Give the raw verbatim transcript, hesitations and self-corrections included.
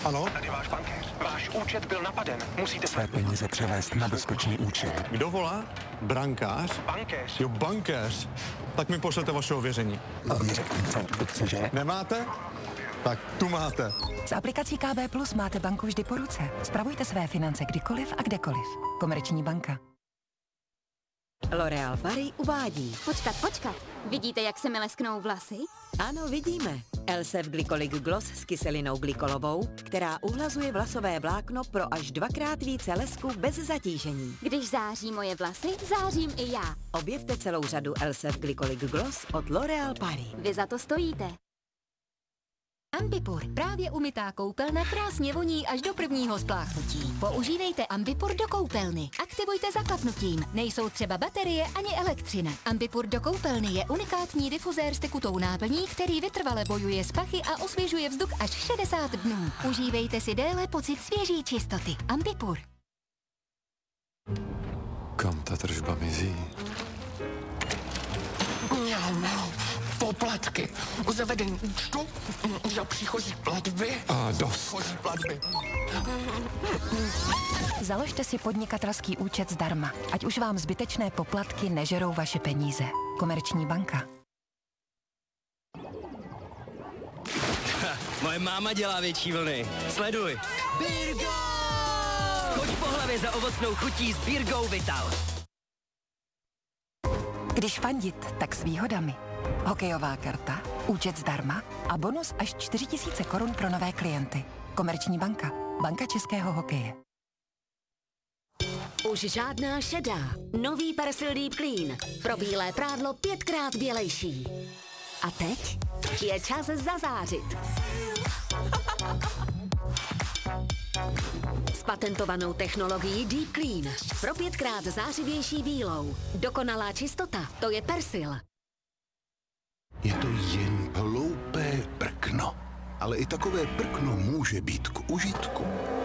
Ano? Tady váš bankéř. Váš účet byl napaden. Musíte Své peníze převést na bezpečný účet. Kdo volá? Brankář? Bankéř. Jo, bankéř. Tak mi pošlete vaše ověření. Ověření, cože? Nemáte? Tak tu máte. S aplikací K B Plus máte banku vždy po ruce. Spravujte své finance kdykoliv a kdekoliv. Komerční banka. L'Oréal Paris uvádí. Počkat, počkat. Vidíte, jak se mi lesknou vlasy? Ano, vidíme. Elsef Glycolic Gloss s kyselinou glykolovou, která uhlazuje vlasové vlákno pro až dvakrát více lesku bez zatížení. Když září moje vlasy, zářím i já. Objevte celou řadu Elsef Glycolic Gloss od L'Oréal Paris. Vy za to stojíte. Ambipur, právě umytá koupelna krásně voní až do prvního spláchnutí. Používejte Ambipur do koupelny. Aktivujte zaklapnutím. Nejsou třeba baterie ani elektřina. Ambipur do koupelny je unikátní difuzér s tekutou náplní, který vytrvale bojuje s pachy a osvěžuje vzduch až šedesát dnů. Užívejte si déle pocit svěží čistoty. Ambipur. Kam ta tržba mizí? Poplatky, zavedení účtu za příchozí platby. A dost. Příchozí platby. Založte si podnikatelský účet zdarma, ať už vám zbytečné poplatky nežerou vaše peníze. Komerční banka. Ha, moje máma dělá větší vlny. Sleduj. Birgo! Skoč po hlavě za ovocnou chutí s Birgou Vital. Když fandit, tak s výhodami. Hokejová karta, účet zdarma a bonus až čtyři tisíce korun pro nové klienty. Komerční banka. Banka českého hokeje. Už žádná šedá. Nový Persil Deep Clean. Pro bílé prádlo pětkrát bělejší. A teď je čas zazářit. S patentovanou technologií Deep Clean. Pro pětkrát zářivější bílou. Dokonalá čistota, to je Persil. Je to jen hloupé prkno. Ale i takové prkno může být k užitku.